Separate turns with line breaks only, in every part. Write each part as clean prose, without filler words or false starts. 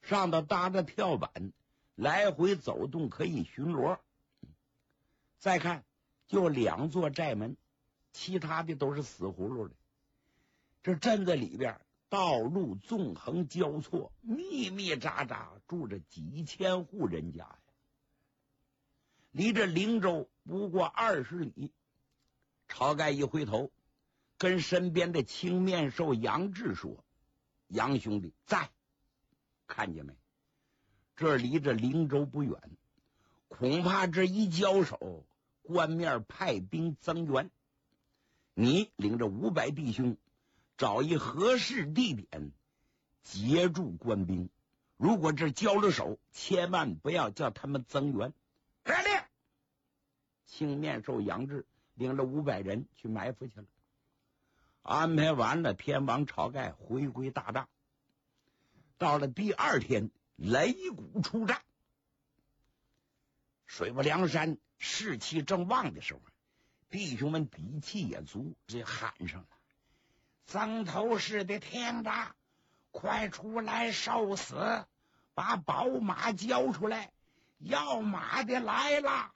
上头搭着跳板，来回走动，可以巡逻。再看，就2座寨门，其他的都是死葫芦的。这镇子里边道路纵横交错，密密匝匝住着几千户人家呀。离这灵州不过20里。晁盖一回头，跟身边的青面兽杨志说：“杨兄弟在，看见没？这离着灵州不远，恐怕这一交手，官面派兵增援。你领着500弟兄，找一合适地点，截住官兵。如果这交了手，千万不要叫他们增援。”来令！青面兽杨志领着500人去埋伏去了。安排完了，天王晁盖回归大帐。到了第2天，擂鼓出战。水泊梁山士气正旺的时候，弟兄们底气也足，这喊上了：“曾头市的天子，快出来受死！把宝马交出来，要马的来了！”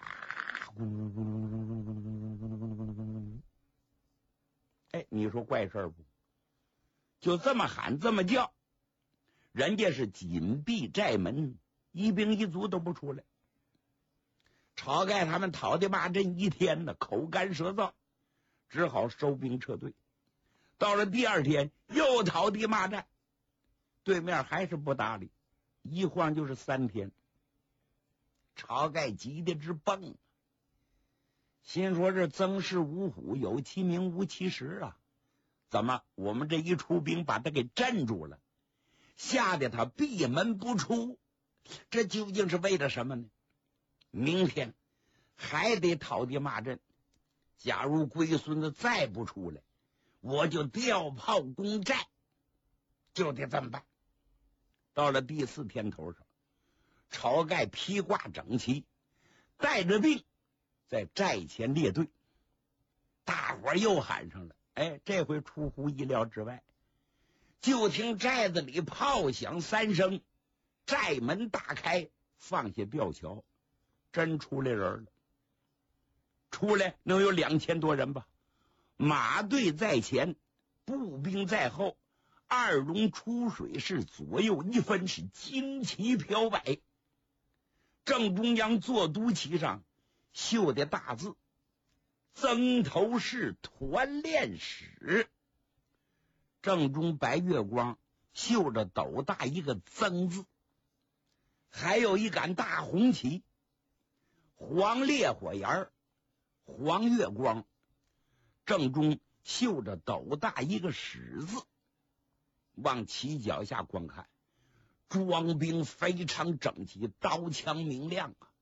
哎，你说怪事不？就这么喊这么叫，人家是紧闭寨门，一兵一卒都不出来。晁盖他们讨的骂阵1天呢，口干舌燥，只好收兵撤退。到了第2天，又讨的骂战，对面还是不搭理，一晃就是3天。晁盖急得直蹦，心说这曾氏五虎有其名无其实啊，怎么我们这一出兵把他给镇住了，吓得他闭门不出，这究竟是为了什么呢？明天还得讨地骂阵，假如龟孙子再不出来，我就调炮攻寨，就得这么办。到了第4天头上，晁盖披挂整齐，带着兵在寨前列队。大伙又喊上了，哎，这回出乎意料之外，就听寨子里炮响3声，寨门大开，放下吊桥，真出来人了。出来能有2000多人吧，马队在前，步兵在后，2龙出水是左右一分，是旌旗飘摆。正中央坐都旗上绣的大字：曾头市团练使。正中白月光绣着斗大一个曾字，还有一杆大红旗，黄烈火焰，黄月光，正中绣着斗大一个使字。往旗脚下观看，装兵非常整齐，刀枪明亮啊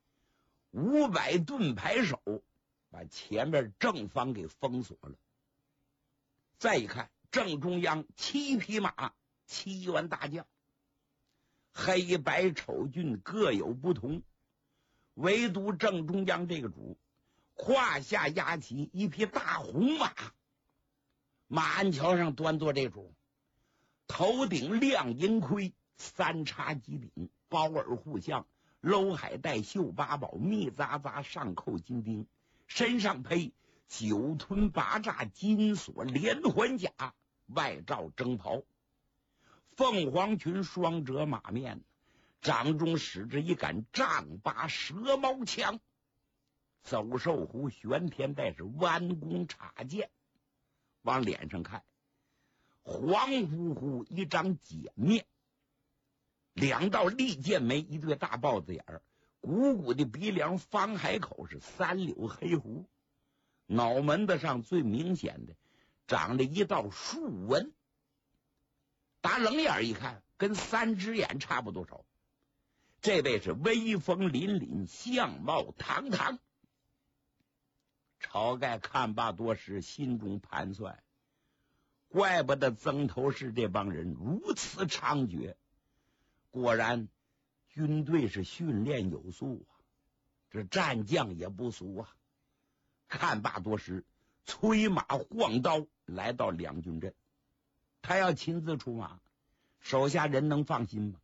！500盾牌手把前面正方给封锁了。再一看，正中央7匹马，7员大将，黑白丑俊各有不同，唯独正中央这个主胯下压起一匹大红马，马鞍桥上端坐这主，头顶亮银盔，3叉戟顶，包耳护项，镂海带绣八宝，密匝匝上扣金钉，身上披9吞8栅金锁连环甲，外罩征袍，凤凰群双折马面，掌中使着一杆丈8蛇矛枪，走兽弧玄天带是弯弓插箭。往脸上看，黄乎乎一张碱面，2道利剑眉，一对大豹子眼，鼓鼓的鼻梁，方海口是3绺黑胡，脑门子上最明显的长了一道竖纹，打冷眼一看跟3只眼差不多少。这位是威风凛凛，相貌堂堂。晁盖看罢多时，心中盘算，怪不得曾头市这帮人如此猖獗，果然军队是训练有素啊，这战将也不俗啊。看罢多时，催马晃刀来到两军阵，他要亲自出马，手下人能放心吗？